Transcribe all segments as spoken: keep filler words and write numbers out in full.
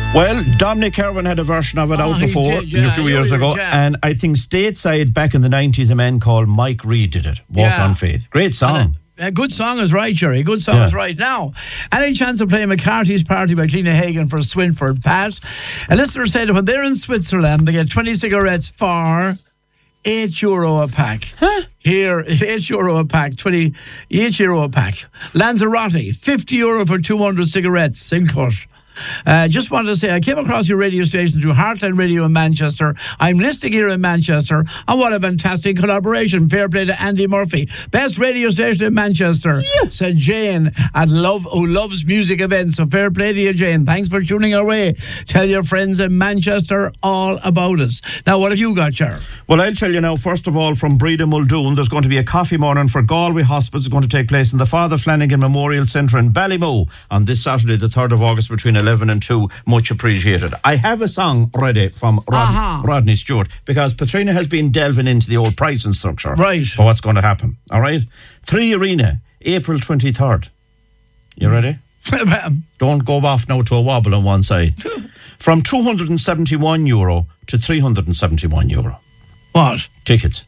Well, Dominic Irwin had a version of it Oh, out he before did, yeah, a few I years know ago, you're jam. and I think stateside back in the nineties, a man called Mike Reid did it. Walk Yeah. on Faith. Great song. A good song is right, Jerry. Good song Yeah. is right. Now, any chance of playing McCarthy's Party by Tina Hagen for Swinford, Pat? A listener said when they're in Switzerland, they get twenty cigarettes for eight euro a pack. Huh? Here, eight euro a pack, twenty, eight euro a pack. Lanzarote, fifty euro for two hundred cigarettes, Silcourt. Uh, just wanted to say, I came across your radio station through Heartland Radio in Manchester. I'm listening here in Manchester, and what a fantastic collaboration. Fair play to Andy Murphy. Best radio station in Manchester, yeah. said Jane, at Love, who loves music events. So fair play to you, Jane. Thanks for tuning our way. Tell your friends in Manchester all about us. Now, what have you got, Cher? Well, I'll tell you now, first of all, from Breda Muldoon, there's going to be a coffee morning for Galway Hospice. It's going to take place in the Father Flanagan Memorial Centre in Ballymoo on this Saturday, the third of August, between eleven and two. Much appreciated. I have a song ready from Rod- uh-huh. Rodney Stewart, because Patrina has been delving into the old pricing structure right. for what's going to happen. All right? Three Arena, April twenty-third. You ready? Don't go off now to a wobble on one side. From two hundred seventy-one euro to three hundred seventy-one euro. What? Tickets.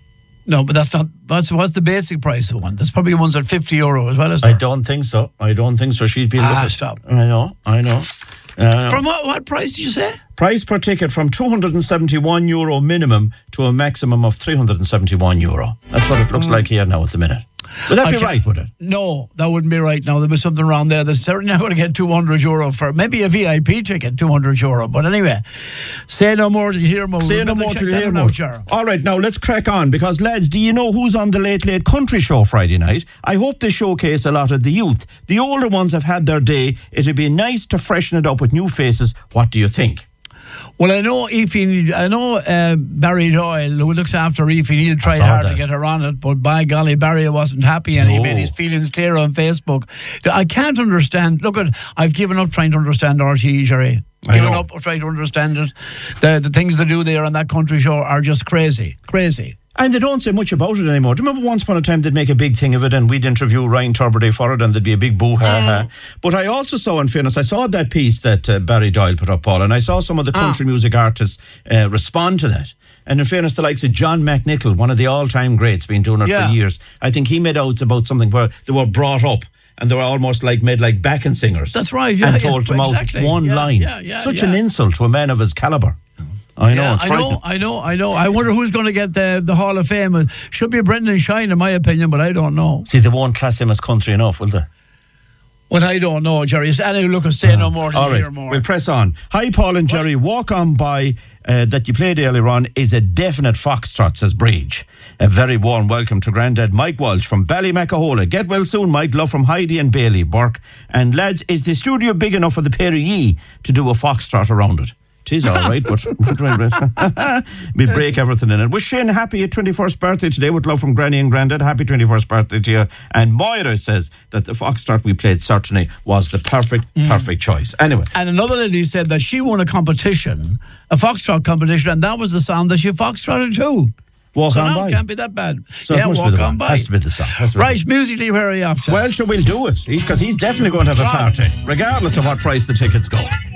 No, but that's not. What's, what's the basic price of one? There's probably ones at fifty euro as well, is there? I don't think so. I don't think so. She's been Ah, looking. stop. I know. I know. Uh, From what, what price did you say? Price per ticket from two hundred seventy-one euro minimum to a maximum of three hundred seventy-one euro. That's what it looks mm. like here now at the minute. Would that I be right, would it? No, that wouldn't be right. No, there was something wrong there. They're certainly not going to get two hundred euro for maybe a V I P ticket, two hundred euro. But anyway, say no more to hear more. Say no more to hear more. All right, now let's crack on, because, lads, do you know who's on the Late Late Country Show Friday night? I hope they showcase a lot of the youth. The older ones have had their day. It'd be nice to freshen it up with new faces. What do you think? Well, I know Aoife, I know uh, Barry Doyle, who looks after Aoife, he'll try hard that. to get her on it, but by golly, Barry wasn't happy, and no. he made his feelings clear on Facebook. I can't understand. Look, at I've given up trying to understand R T E, Jerry. Given up trying to understand it. The, the things they do there on that country show are just crazy. Crazy. And they don't say much about it anymore. Do you remember once upon a time they'd make a big thing of it, and we'd interview Ryan Turberdey for it, and there'd be a big boo-ha-ha. Mm. But I also saw, in fairness, I saw that piece that uh, Barry Doyle put up, Paul, and I saw some of the country ah. music artists uh, respond to that. And in fairness, the likes of John McNichol, one of the all-time greats, been doing it yeah. for years, I think he made out about something where they were brought up and they were almost like made like backing singers. That's right, yeah. And told yeah, them exactly. out one yeah, line. Yeah, yeah, Such yeah. an insult to a man of his calibre. I know, yeah, it's I know, I know, I know. I wonder who's going to get the the Hall of Fame. It should be Brendan Shine, in my opinion, but I don't know. See, they won't class him as country enough, will they? Well, I don't know, Jerry. Anyway, look, I'll say uh, no more to right. hear more. We'll press on. Hi, Paul and Jerry. What? Walk On By uh, that you played earlier on is a definite foxtrot, says Breach. A very warm welcome to Grandad Mike Walsh from Ballymacahola. Get well soon, Mike. Love from Heidi and Bailey Burke. And lads, is the studio big enough for the pair of ye to do a foxtrot around it? It is all right, but we break everything in it. Wish Shane happy twenty-first birthday today with love from Granny and Grandad. Happy twenty-first birthday to you. And Moira says that the foxtrot we played certainly was the perfect, mm. perfect choice. Anyway. And another lady said that she won a competition, a foxtrot competition, and that was the song that she foxtrotted too. Walk so On no, By. Can't be that bad. So yeah, Walk On By. Has to be the song. Right, musically, where are you off to? Well, sure, we'll do it. Because he's, he's definitely going to have a party, regardless of what price the tickets go.